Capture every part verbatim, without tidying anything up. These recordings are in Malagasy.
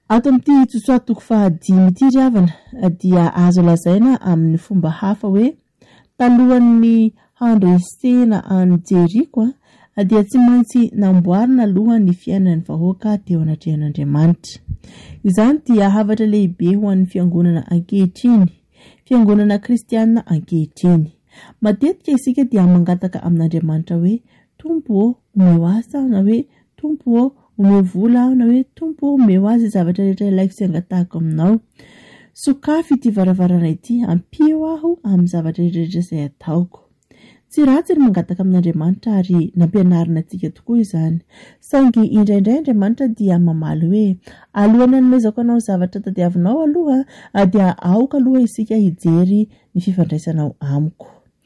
Ato amin'ity tsoatoko fahadimy ity ravana dia azo lazaina amin'ny fomba hafa hoe talohan'ny handresena any Jeriko dia tsy maintsy namboarina aloha ny fiainan'ny vahoaka teo anatrehan'Andriamanitra. Izany dia havatra lehibe ho an'ny fiangonana ankehitriny, fiangonana kristianina ankehitriny. Matetika isika dia mangataka amin'Andriamanitra hoe Tompo omeo asa, na hoe Tompo omeo vola, na hoe Tompo omeo azy zavatra rehetra ilaiko sy angatahako aminao. Sokafy ity varavarana ity, ampio aho amin'ny zavatra rehetra izay ataoko. Tsy ratsy ny mangataka amin'Andriamanitra ary nampianarina antsika tokoa izany. Saingy indraindray Andriamanitra dia mamaly hoe alohan'ny hanomezako anao zavatra tadiavinao aloha dia aoka aloha isika hijery ny fifandraisanao amiko.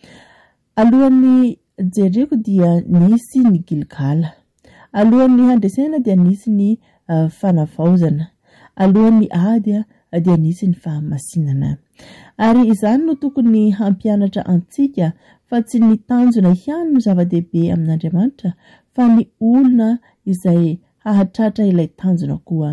Alohan'ny Jeriko dia nisy ny Gilgala. Alohan'ny handresena dia nisy ny uh, fanavaozana. Alohan'ny ady dia nisy ny fahamasinana. Ary izany no tokony hampianatra antsika fa tsy ny tanjona ihany no zava-dehibe amin'Andriamanitra fa ny olona izay hahatratra ilay tanjona koa.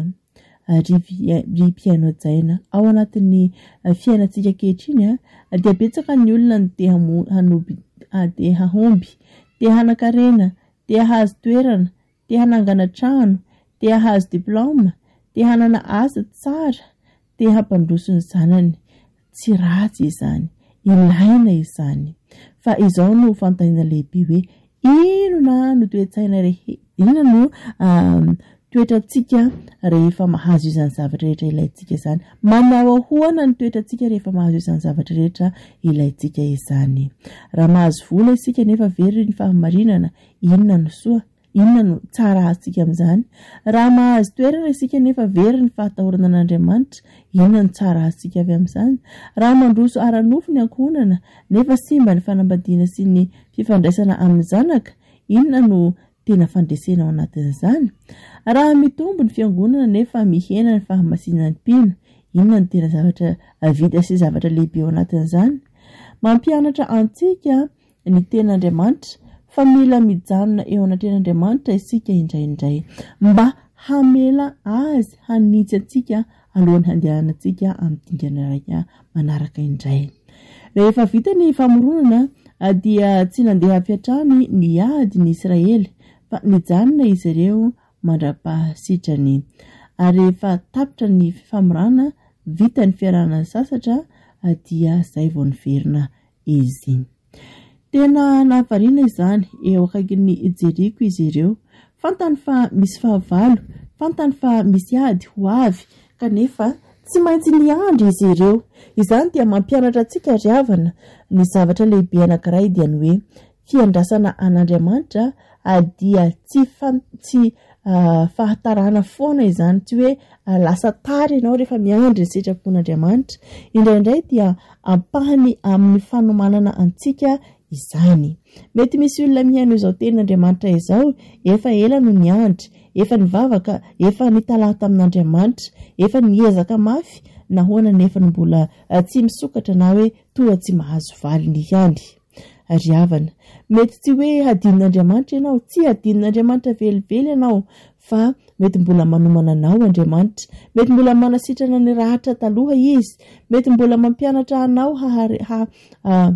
Ry mpiaino jaina ao anatin'ny fiainantsika kehitriny dia betsaka ny olona no te hanoby, te hahomby, te hanakarena, te hahazo toerana, te hanangana trano, te hahazo diploma, te hanana asa tsara, te hampandroso ny zanany. Tsy ratsy izany, ilaina izany. Fa izao no fantahina lehibe hoe inona no toetsaina rehetra, inona no um, toetrantsika rehefa mahazo izany zavatra rehetra ilaintsika izany. Manao ahoana ny toetrantsika rehefa mahazo izany zavatra rehetra ilaintsika izany. Raha mahazo vola isika nefa very ny fahamarinana, inona no soa? Inona no tsara antsika amin'izany? Raha mahazo toerana isika nefa very ny fahatahorana an'Andriamanitra, inona no tsara antsika avy amin'izany? Raha mandroso ara-nofo ny ankohonana nefa simba ny fanambadiana sy ny fifandraisana amin'ny zanaka, inona no tena fandresena ao anatin'izany? Raha mitombo ny fiangonana nefa mihena ny fahamasinan'ny mpino, inona no tena zavatra vita sy zavatra lehibe ao anatin'izany? Mampianatra antsika ny ten'Andriamanitra fa mila mijanona eo anatrehan'Andriamanitra isika indraindray mba hamela azy hanitsy antsika alohan'ny handehanantsika amin'ny dingana raika manaraka indray. Rehefa vita ny famoronana dia tsy nandeha hafiatrany ny ady ny Israely fa nijanona izy ireo mandrapahasitrany. Ary rehefa tapitra ny famorana, vita ny fiarahana sasatra dia zay vao niverina izy. Tena nahavariana izany eo akaikin'ny Jeriko izy ireo. Fantany fa misy fahavalo, fantany fa misy ady ho avy, kanefa tsy maintsy niandry izy ireo. Izany dia mampianatra antsika ry havana ny zavatra lehibe anankiray dia ny hoe fiandrasana an'Andriamanitra dia tsy fan- tsy uh, fahatarana foana izany, tsy hoe uh, lasa tary ianao rehefa miandry ny sitrapon'Andriamanitra. Indraindray dia ampahany amin'ny fanomanana antsika izany. Mety misy olona mihaino izao tenin'Andriamanitra izao, efa ela no niandry, efa nivavaka, efa nitalaha tamin'Andriamanitra, efa niezaka mafy, nahoana nefa mbola tsy misokatra na hoe toa tsy mahazo valy ny hiandry. Ry havana, mety tsy hoe hadin'Andriamanitra ianao, tsy hadin'Andriamanitra velively ianao, fa mety mbola manomana anao Andriamanitra, mety mbola manasitrana ny rahatra taloha izy, mety mbola mampianatra anao hahare, ha, uh,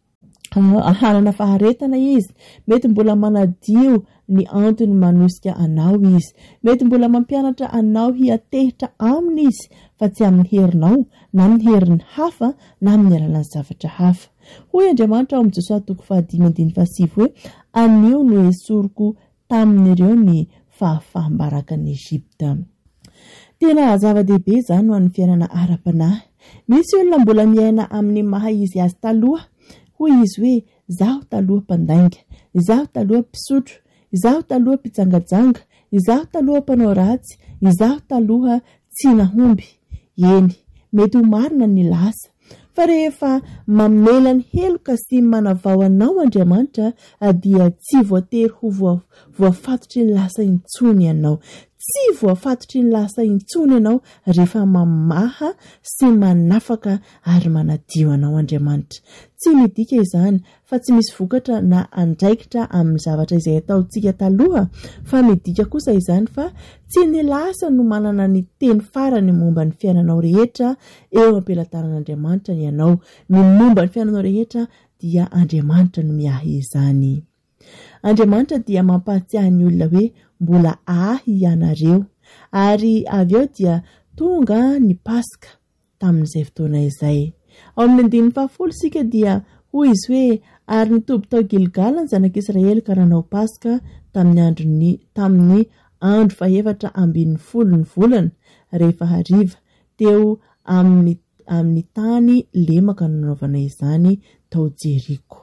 hanana faharetana izy, mety mbola manadio ny antony manosika anao izy, mety mbola mampianatra anao hiatehitra aminy izy fa tsy amin'ny herinao na amin'ny herin'ny hafa na amin'ny alalan'ny zavatra hafa. Hoy Andriamanitra ao amin'ny Josia toko fahadimy andiny fahasivy hoe anio no esoriko tamin'ireo ny fahafahambarakany Egypta. Tena zava-dehibe izany ho an'ny fiainana ara-panahy. Misy olona mbola miaina amin'ny maha izy azy taloha, hoy izy hoe izaho taloha mpandainga, izaho taloha mpisotro, izaho taloha mpitsangajanga, izaho taloha mpanao ratsy, izaho taloha tsy nahomby. Eny, mety ho marina ny lasa. Fa rehefa mamela ny heloka sy manavao anao Andriamanitra dia tsy voatery ho voafatotra ny lasa intsony ianao, tsy voafatotry ny lasa intsony ianao rehefa mamaha sy manafaka ary manadio anao Andriamanitra. Tsy midika izany fa tsy misy vokatra na andraikitra amin'ny zavatra izay ataontsika taloha, fa midika kosa izany fa tsy ny lasa no manana ny teny farany momba ny fiainanao rehetra eo am-pelantaran'Andriamanitra ny ianao. Ny momba ny fiainanao rehetra dia Andriamanitra no miahy izany. Andriamanitra dia mampatsiahy ny olona hoe mbola ahy ianareo, ary avy eo dia tonga ny Paska tamin'izay fotoana izay. Ao amin'ny andininy fahafolo sika dia hoy izy hoe ary nitoby tao Gilgala ny zanak'Israely ka nanao Paska tamin'ny andro ny tamin'ny andro faefatra ambin'ny folo ny volana rehefa hariva teo amin'ny amin'ny tany lemaka nanaovana izany tao Jeriko.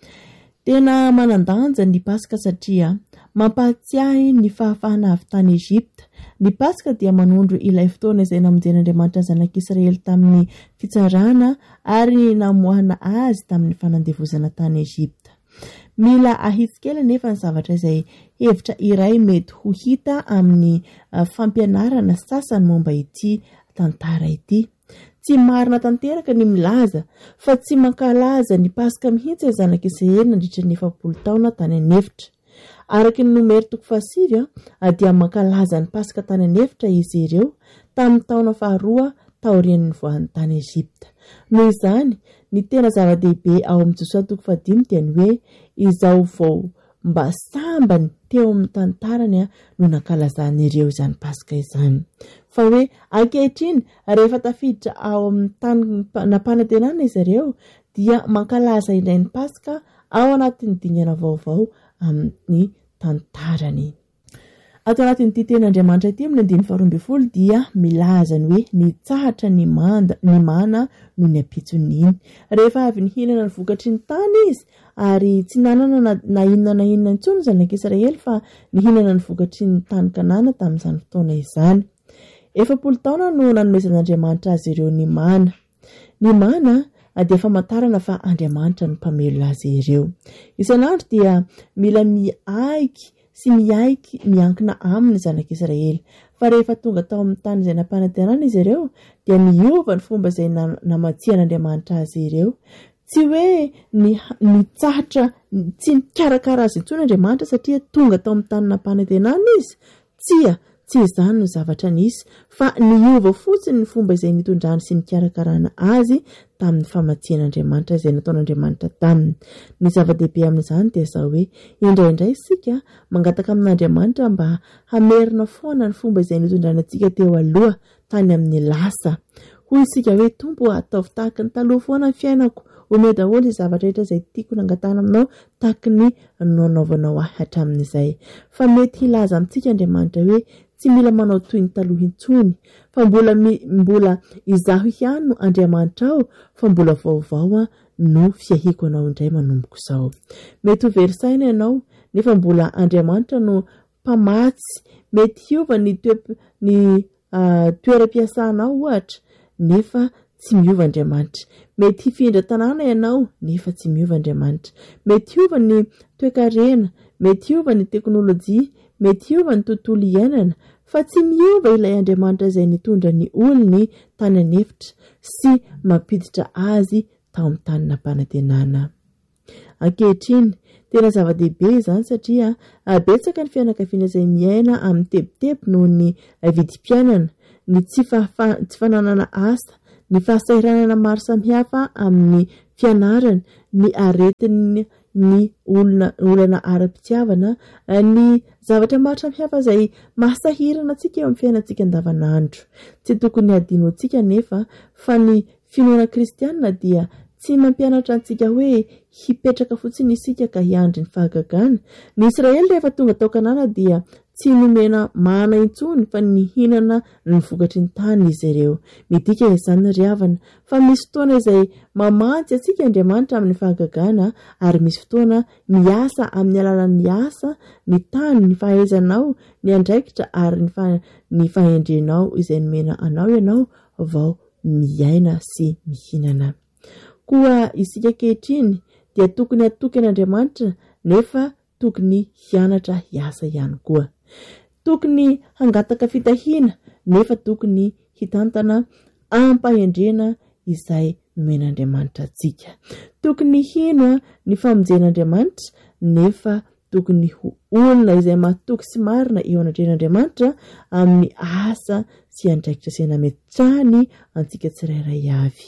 Tena manandanja ny Paska satria mampatsiahy ny fahafahana avy tany Egypta. Ny Paska dia manondro ilay fotoana izay namonjen'Andriamanitra ny zanak'Israely tamin'ny fitsarana ary namoahana azy tamin'ny fanandevozana tany Egypta. Mila ahitsikely nefa ny zavatra izay hevitra iray mety ho hita amin'ny uh, fampianarana sasany momba ity tantara ity. Tsy marina tanteraka ny milaza fa tsy mankalaza ny Paska mihitsy zanak'Israely nandritra ny efapolo taona tany anefitra. Araky ny nomero toko fahasivy dia mankalaza ny Paska tany anefitra izy ireo tamin'ny taona faharoa taorian'ny nivoahan'ny tany Egypta. Noho izany, ny tena zava-dehibe ao amin'ny Josoa toko fahadimy dia ny hoe izao vao mba sambany teo amin'ny tantarany no nankalazany ireo izany Paska izany. Fa hoe ankehitriny rehefa tafiditra ao amin'ny tany nampanantenana izy ireo dia mankalaza indray ny Paska ao anatin'ny dingana vaovao amin'ny tantarany. Ato anatin'ity ten'Andriamanitra ity amin'ny andininy faharoa ambin'ny folo dia milaza ny hoe nitsahatra ny manda ny mana no ny ampitsony iny. Rehefa avy nihinana ny vokatry ny tany izy ary tsy nanana na, na inona na inona intsony ny zanak'Israely fa nihinana ny vokatry ny tany Kanana tamin'izany fotoana izany. Efapolo taona no nanomezan'Andriamanitra azy ireo ny mana. Ny mana dia famantarana fa Andriamanitra no mpamelo azy ireo. Isan'andro dia mila miaiky sy miaiky miankina aminy zanak'Israely. Fa rehefa tonga tao amin'ny tany izay nampanantenana izy ireo dia miova ny fomba izay namatsian'Andriamanitra azy ireo. Tsy hoe ny nitsahatra tsy nikarakara azy intsony Andriamanitra satria tonga tao amin'ny tany nampanantenana izy. Tsia tsy izany no zavatra nisy, fa niova fotsiny ny fomba izay nitondrany sy nikarakarana azy tamin'ny famatsian'Andriamanitra izay nataon'Andriamanitra taminy. Ny zava-dehibe amin'izany dia izao hoe indraindray isika mangataka amin'Andriamanitra mba hamerina foana ny fomba izay nitondrana antsika teo aloha tany amin'ny lasa. Hoy isika hoe Tompo ataovy tahaka ny taloha foana ny fiainako, ome daholo izay zavatra rehetra izay tiako nangatana aminao tahaka ny nanaovanao ahy hatramin'izay. Fa mety hilaza amintsika Andriamanitra hoe tsy mila manao toy ny taloha intsony, fa mbola mbola izaho ihany no Andriamanitra ao, fa mbola vaovao no fiahiko anao indray manomboko izao. Mety ho verisaina ianao nefa mbola Andriamanitra no mpamatsy. Mety hiova ny toe- ny uh, toeram-piasanao ohatra nefa tsy miova Andriamanitra. Mety hifindra tanàna ianao nefa tsy miova Andriamanitra. Mety hiova ny toe-karena, mety hiova ny teknôlôjia, mety hiova ny tontolo iainana, fa tsy miova ilay Andriamanitra izay nitondra ny olony tany anefitra sy mampiditra azy tao amin'ny tany nampanantenana. Ankehitriny tena zava-dehibe izany satria betsaka ny fianakaviana izay miaina amin'ny tebotebo noho ny vidim-piainana, ny tsy fahafa- tsy fananana asa, ny fahasairanana maro samihafa amin'ny fianarana, ny aretin'ny ny olona olana ara-pitiavana, ny zavatra maro samihafa izay mahasahirana antsika eo amin'ny fiainantsika andavanandro. Tsy tokony hadino antsika nefa fa ny finoana kristianina dia tsy mampianatra antsika hoe hipetraka fotsiny isika ka hiandry ny fahagagana. Ny Israely rehefa tonga tao Kanana dia tsy nomena mana intsony fa nihinana ny vokatry ny tany izy ireo. Midika izany ry havana fa misy fotoana izay mamantsy antsika Andriamanitra amin'ny fahagagana ary misy fotoana miasa amin'ny alalan'ny asa, ny tany, ny fahaizanao, ny andraikitra ary ny, fa, ny fahendrenao izay nomena anao ianao vao miaina sy mihinana. Koa isika ankehitriny dia tokony atokana Andriamanitra nefa tokony hianatra hiasa ihany koa. tokony hangataka fitahiana nefa tokony hitantana ampahendrena izay nomen'Andriamanitra antsika. Tokony hino ny famonjen'Andriamanitra nefa tokony olona izay mahatoky sy marina eo anandren'Andriamanitra amin'ny asa sy andraikitra sy nametrahany antsika tsirairay avy.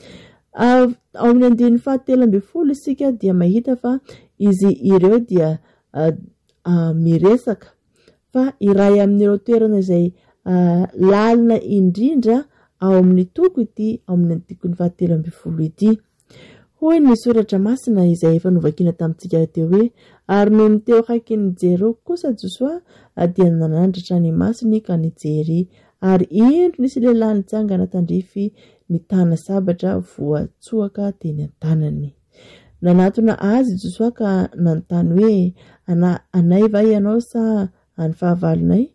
Ao amin'ny andininy fahatelo ambin'ny folo isika dia mahita fa izy ireo dia uh, uh, miresaka fa iray amin'ireo toerana izay uh, lalina indrindra ao amin'ny toko ity ao amin'ny andikiny fahatelo ambin'ny folo ity. Hoy ny soratra masina izay efa novakiana tamintsika teo hoe ary noho ny teo akaikin'ny Jero kosa Josoa dia nanandratra ny masiny ka nijery ary indro nisy lehilahy nitsangana tandrify ny tana sabatra voatsoaka teny an-tanany. Nanatona azy Josoa ka nanontany hoe ana anay va ianao sa any fahavalonay?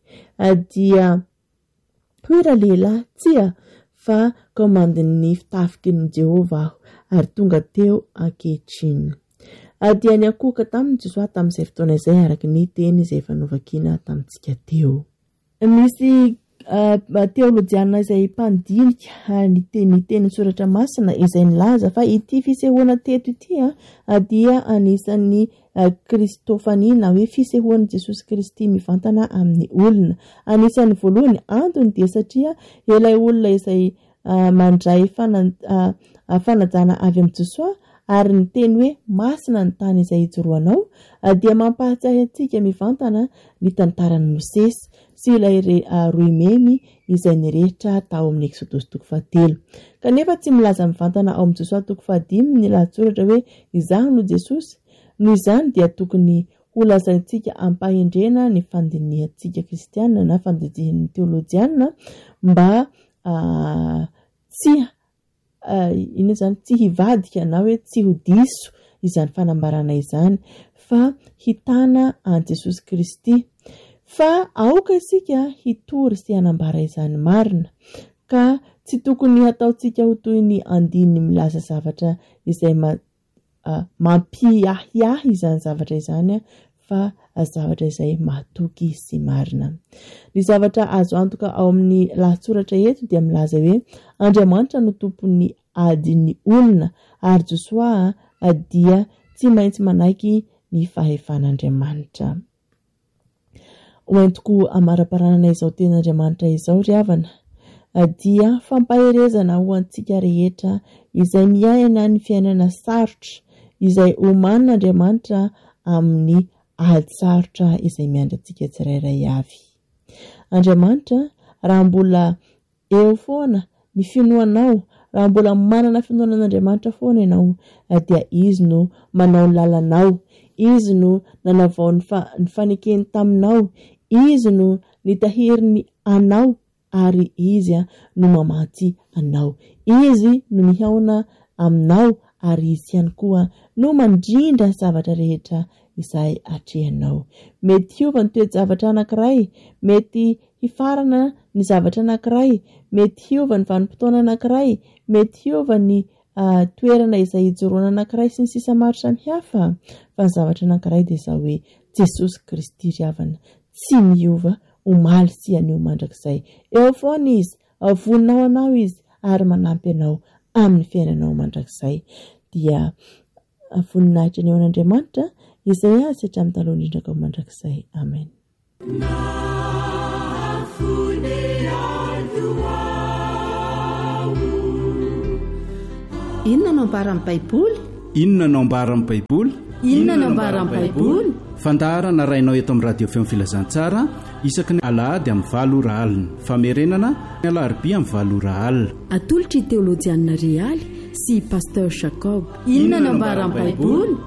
Dia hoy ra lehilahy tsia fa komandin'ny fitafikin'ny Jehova aho ary tonga teo ankehitriny. Dia ny akoka tamin'ny Josoa tamin'izay fotoana izay araka ny teny izay efa novakiana tamintsika teo. Misy Uh, teolojiana izay mpandinika ny teny teny soratra masina izay nilaza fa ity fisehoana teto ity uh, dia anisan'ny uh, kristofania na hoe fisehoan'i Jesosy Kristy mivantana amin'ny olona. Anisan'ny voalohany antony dia satria ilay olona izay uh, mandray fana, uh, uh, fanajana avy amin'ny Josoa ary ny teny hoe masina ny tany izay ijoroanao uh, dia mampahatsiahy antsika mivantana ny tantaran'i Mosesy sy ilay uh, roy memy izay nirehetra tao amin'ny Exodus toko fahatelo. Kanefa tsy milaza mivantana ao amin'ny Josoa toko fahadimy ny lahatsoratra hoe izaho no Jesosy. Noho izany dia tokony ho lazaintsika ampahendrena ny fandinihantsika kristianina na fandinihan'ny teolojiana mba uh, tsy uh, ina zany tsy hivadika na hoe tsy ho diso izany fanambarana izany fa hitana an Jesosy Kristy. Fa aoka isika hitory sy hanambara izany marina ka tsy tokony hataontsika ho toy ny andiny milaza zavatra izay ma, uh, mampiahiahy izany zavatra izany fa zavatra izay mahatoky sy marina. Ny zavatra azo antoka ao amin'ny lahatsoratra eto dia milaza hoe Andriamanitra no tompon'ny adin'ny olona ary Josoa dia tsy maintsy manaiky ny fahefan'Andriamanitra. Oentiko amara-paranana izao ten'Andriamanitra izao ry havana dia fampaherezana ho antsika rehetra izay miaina ny fiainana sarotra izay omanin'Andriamanitra amin'ny ady sarotra izay miandrantsika tsirairay avy. Andriamanitra raha mbola eo foana ny finoanao, raha mbola manana finoanan'Andriamanitra foana ianao dia izy no manao ny lalanao, izy no nanavao ny, fa, ny fanekeny taminao, izy no nitahiriny anao ary izy no mamaty anao, izy no mihaona aminao ary izy ihany koa no mandrindra zavatra rehetra izay atrehanao. Mety hiova ny toe-javatra anankiray, mety hifarana ny zavatra anankiray, mety hiova ny vanim-potoana anankiray, mety hiova ny uh, toerana izay ijoroana anankiray sy ny sisa maro samihafa, fa ny zavatra anankiray dia izao hoe Jesosy Kristy ry havana tsy miova, omaly sy anio mandrakizay. Eo foana izy, voninao anao izy ary manampy anao amin'ny fiainanao mandrakizay. Dia voninahitra ny eo an'Andriamanitra izay azy hatramin'ny taloha indrindra mandrakizay. Amen. Inona no ambaran'ny Baiboly? Inona no ambaran'ny Baiboly? Inona no ambaran'ny Baiboly? Fandaharana rainao eto amin'ny radio feo filazantsara isaky ny alahady amin'ny valo ora alina, famerenana ny alarobia amin'ny valo ora alina. Atolotry teolojiana Rialy sy pasteur Jacob. Inona no ambaran'ny Baiboly?